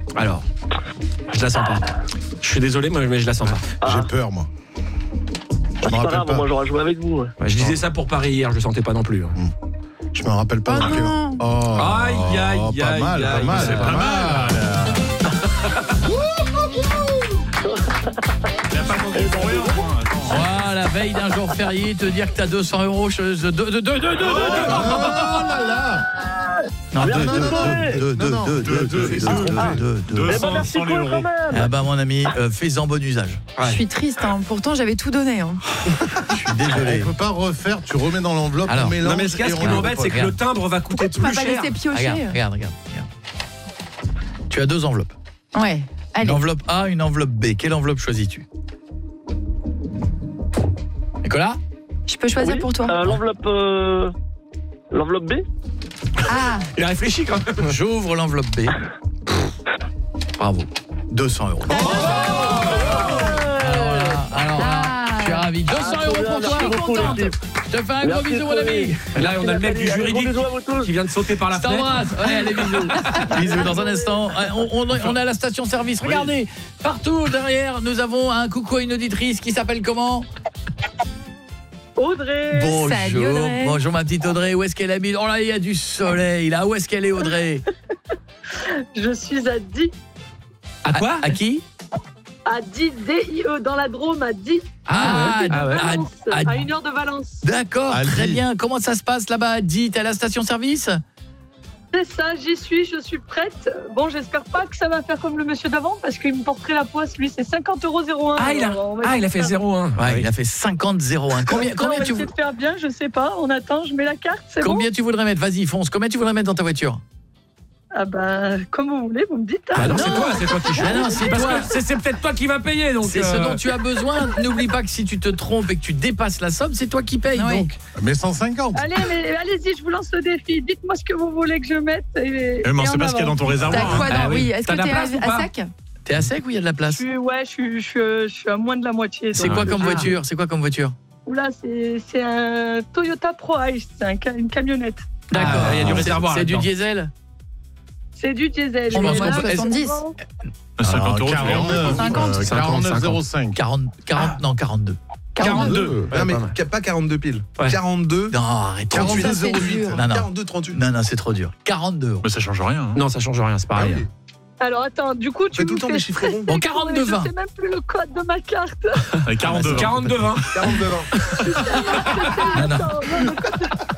Alors, je la sens pas. Je suis désolé, mais je la sens pas. J'ai peur, moi. Je me C'est pas rappelle grave, pas. moi j'aurais joué avec vous. Ouais, je disais ça pour Paris hier, je le sentais pas non plus. Je me rappelle pas. Oh non. Oh, Aïe, aïe, pas aïe, mal, aïe, pas mal, c'est pas mal. Il a pas demandé pour rien, moi. Attends. Oh, la veille d'un jour férié, te dire que t'as 200 euros. Oh là là. Non, Bien deux. joué. Non, Deux. Eh ben, 200 merci 100 pour euros. quand même. Ah bah mon ami, fais-en bon usage. Ouais. Je suis triste, hein. Pourtant j'avais tout donné. Hein. Je suis désolé. On peut pas refaire, tu remets dans l'enveloppe, Alors, on mélange. Non mais ce et qui on m'embête, c'est que regarde. le timbre va coûter Tu m'as plus pas cher. laissé piocher. Regarde. Tu as 2 enveloppes. Ouais, Une allez. enveloppe A, une enveloppe B. Quelle enveloppe choisis-tu? Nicolas? Je peux choisir Oui, pour toi. L'enveloppe B. Ah, Il a réfléchi quand même. J'ouvre l'enveloppe B. Bravo. 200 euros. Alors là, je suis ravi. 200 euros pour toi. Merci beaucoup, Contente. l'équipe. Je te fais un gros Merci, bisou, mon ami. Là, on a le mec du Allez, juridique gros bisous à vous tous. qui vient de sauter par la Je fenêtre. t'embrasse. Ouais, allez, bisous. Bisous dans un instant. On est à la station-service. Regardez, partout derrière, nous avons un coucou à une auditrice qui s'appelle comment? Audrey. Salut, Bonjour. Audrey. Bonjour ma petite Audrey. Où est-ce qu'elle habite? Oh là, il y a du soleil là. Où est-ce qu'elle est, Audrey? Je suis à Die. À quoi? À qui? À Die, D-I-E, dans la Drôme, à Die. Ah, Ah ouais. Valence, à- à 1 heure de Valence. D'accord, À très Die. bien. Comment ça se passe là-bas? Dis, t'es à la station-service? C'est ça, j'y suis, je suis prête. Bon, j'espère pas que ça va faire comme le monsieur d'avant, parce qu'il me porterait la poisse, lui, c'est 50,01 €. Ah, il a fait 0,1. Ouais, il a fait 50,01. Combien on va tu essayer de faire bien, je sais pas, on attend, je mets la carte, c'est bon? Combien tu voudrais mettre? Vas-y, fonce. Combien tu voudrais mettre dans ta voiture? Ah ben, comme vous voulez, vous me dites. hein. Ah non, Non. c'est toi qui choisis. Ah non, c'est Parce toi. que c'est peut-être toi qui va payer donc. C'est ce dont tu as besoin. N'oublie pas que si tu te trompes et que tu dépasses la somme, c'est toi qui payes. Oui. Donc, Mais 150. Allez, mais allez-y, je vous lance le défi. Dites-moi ce que vous voulez que je mette. Et Mais on et sait en pas ce qu'il y a dans avant. ton t'as réservoir. quoi hein. dans... Ah oui. Oui, est-ce T'as que de la t'es place ou à pas sec? t'es à sec ou il y a de la place? Je suis à moins de la moitié. C'est donc. quoi comme voiture? C'est quoi comme voiture? Oula, c'est un Toyota Pro Ice, c'est une camionnette. D'accord. il y a du C'est- réservoir C'est du là-dedans. diesel? C'est du diesel. On Et pense voilà, qu'on peut- 70. 50 euros. 49, 50. 49,05. 40, non, 42. 42. Non mais pas mal. pas 42 piles. Ouais. 42 Non, arrête. 38 Ça, c'est 08. dur. Non, non. 42 38. Non, c'est trop dur. 42 euros. Mais ça change rien. hein. Non, ça change rien, c'est pareil. Ah oui. Alors attends, du coup, On fait tout le temps des chiffres ronds. Bon, 42 Je 20. sais même plus le code de ma carte. 42. 42 20. 42 20. Non, non. Attends, non, le code